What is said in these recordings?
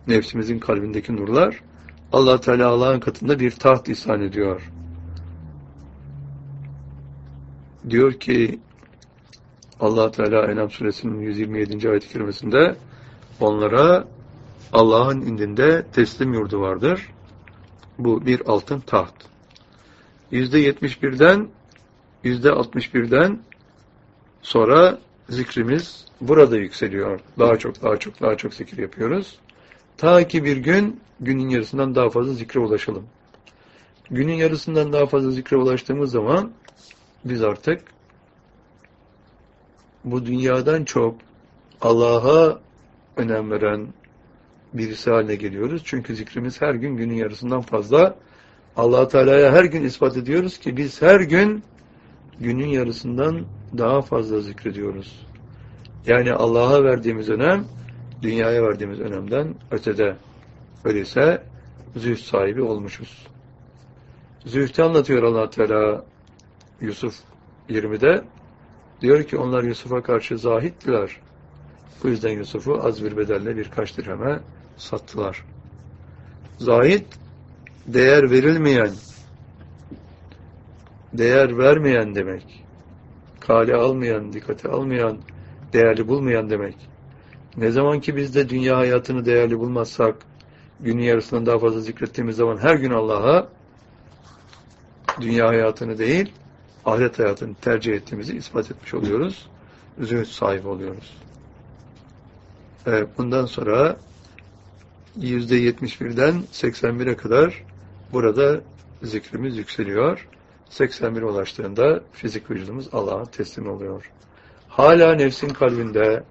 nefsimizin kalbindeki nurlar Allah Teala Allah'ın katında bir taht ihsan ediyor. Diyor ki Allah Teala En'am suresinin 127. ayet-i kerimesinde onlara Allah'ın indinde teslim yurdu vardır. Bu bir altın taht. %71'den %61'den sonra zikrimiz burada yükseliyor. Daha çok zikir yapıyoruz. Ta ki bir gün, günün yarısından daha fazla zikre ulaşalım. Günün yarısından daha fazla zikre ulaştığımız zaman biz artık bu dünyadan çok Allah'a önem veren birisi haline geliyoruz. Çünkü zikrimiz her gün günün yarısından fazla. Allah Teala'ya her gün ispat ediyoruz ki biz her gün günün yarısından daha fazla zikrediyoruz. Yani Allah'a verdiğimiz önem, dünyaya verdiğimiz önemden ötede. Öyleyse zühd sahibi olmuşuz. Zühdü anlatıyor Allah Teala Yusuf 20'de. Diyor ki onlar Yusuf'a karşı zahittiler. Bu yüzden Yusuf'u az bir bedelle birkaç dirheme sattılar. Zahid, değer verilmeyen, değer vermeyen demek. Kale almayan, dikkate almayan, değerli bulmayan demek. Ne zaman ki biz de dünya hayatını değerli bulmazsak, günün yarısından daha fazla zikrettiğimiz zaman her gün Allah'a dünya hayatını değil, ahiret hayatını tercih ettiğimizi ispat etmiş oluyoruz. Zühd sahibi oluyoruz. Bundan sonra %71'den 81'e kadar burada zikrimiz yükseliyor. 81'e ulaştığında fizik vücudumuz Allah'a teslim oluyor. Hala nefsin kalbinde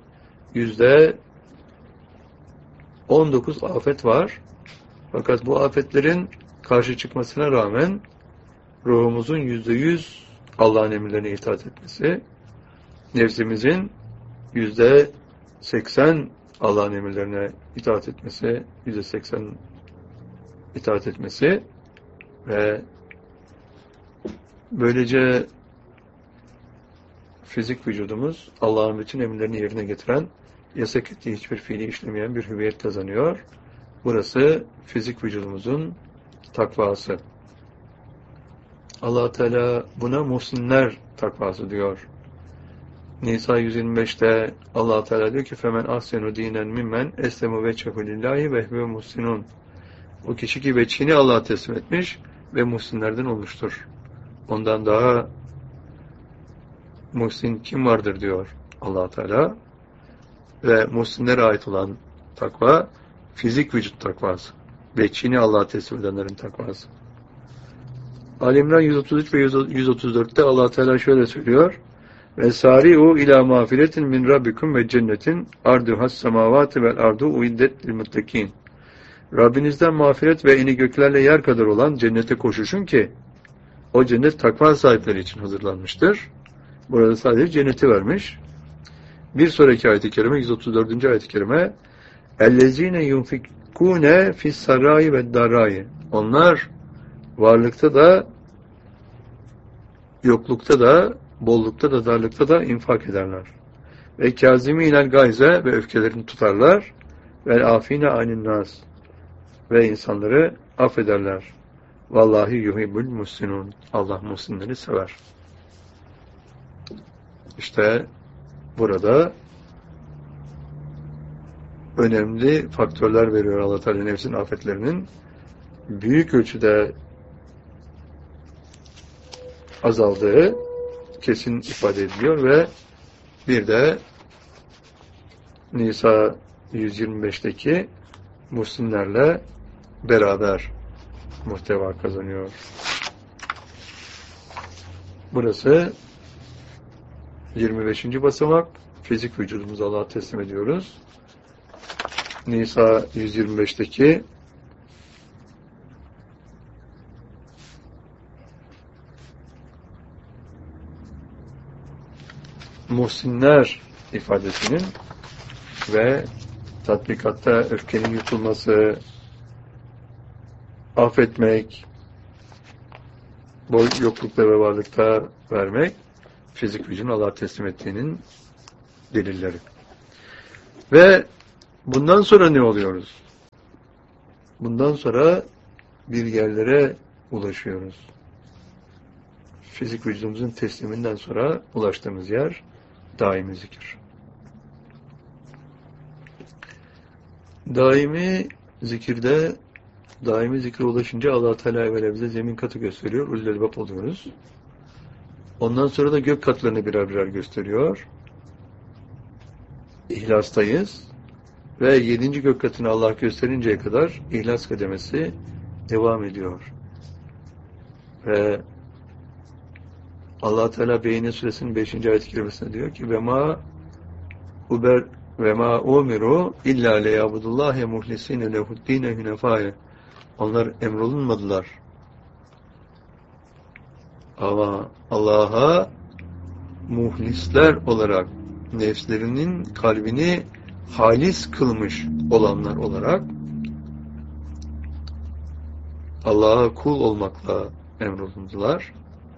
%19 afet var. Fakat bu afetlerin karşı çıkmasına rağmen ruhumuzun %100 Allah'ın emirlerine itaat etmesi, nefsimizin %80 Allah'ın emirlerine itaat etmesi, %80 itaat etmesi ve böylece fizik vücudumuz Allah'ın bütün emirlerini yerine getiren, yasak ettiği hiçbir fiili işlemeyen bir hüviyet kazanıyor. Burası fizik vücudumuzun takvası. Allah Teala buna muhsinler takvası diyor. Nisa 125'te Allah Teala diyor ki femen ahsenu dinen mimmen eslemu vechehu lillahi ve huve muhsinun. O kişi ki veçhini Allah'a teslim etmiş ve muhsinlerden olmuştur. Ondan daha muhsin kim vardır diyor Allah Teala. Ve muhsinlere ait olan takva fizik vücut takvası. Veçhini Allah'a teslim edenlerin takvası. Ali İmran 133 ve 134'te Allah Teala şöyle söylüyor. Ve sari'u ila mağfiretin min rabbikum ve cennetin arduhas semavati vel ardu uiddet lil muttakin. Rabbinizden mağfiret ve eni göklerle yer kadar olan cennete koşuşun ki o cennet takva sahipleri için hazırlanmıştır. Burada sadece cenneti vermiş. Bir sonraki ayet-i kerime 134. ayet-i kerime ellezine yunfikune fis sarai ve darai. Onlar varlıkta da yoklukta da bollukta da darlıkta da infak ederler. Ve kâzimînel gayze ve öfkelerini tutarlar. Ve afîne anin nas ve insanları affederler. Vallahi yuhibbul muhsinun. Allah muhsinleri sever. İşte burada önemli faktörler veriyor Allah Teala nefsin afetlerinin büyük ölçüde azaldığı kesin ifade ediliyor ve bir de Nisa 125'teki muhsinlerle beraber muhteva kazanıyor. Burası 25. basamak. Fizik vücudumuzu Allah'a teslim ediyoruz. Nisa 125'teki muhsinler ifadesinin ve tatbikatta öfkenin yutulması, affetmek, yoklukta ve varlıkta vermek, fizik gücün Allah'a teslim ettiğinin delilleri. Ve bundan sonra ne oluyoruz? Bundan sonra bir yerlere ulaşıyoruz. Fizik vücudumuzun tesliminden sonra ulaştığımız yer daimi zikir. Daimi zikre ulaşınca Allah Teala evvela bize zemin katı gösteriyor. Ulul elbab oluyoruz. Ondan sonra da gök katlarını birer birer gösteriyor. İhlastayız. Ve 7. gök katını Allah gösterinceye kadar ihlas kademesi devam ediyor. Ve Allah Teala Beyne Suresinin 5. ayet-i kerimesinde diyor ki ve ma umiru illa liyabudullahi muhlisine lehu'd-dine hunefaye. Onlar emrolunmadılar. Ama Allah'a muhlisler olarak nefslerinin kalbini halis kılmış olanlar olarak Allah'a kul olmakla emrolundular.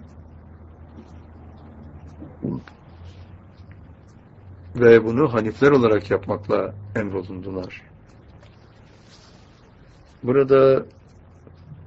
Ve bunu hanifler olarak yapmakla emrolundular. Burada